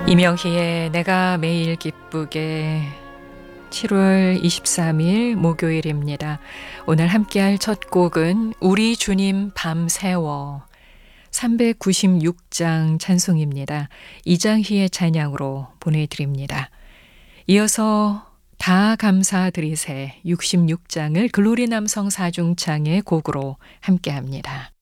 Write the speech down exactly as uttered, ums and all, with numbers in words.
이명희의 내가 매일 기쁘게 칠월 이십삼일 목요일입니다. 오늘 함께할 첫 곡은 우리 주님 밤새워 삼백구십육장 찬송입니다. 이장희의 찬양으로 보내드립니다. 이어서 다 감사드리세 육십육장을 글로리 남성 사중창의 곡으로 함께합니다.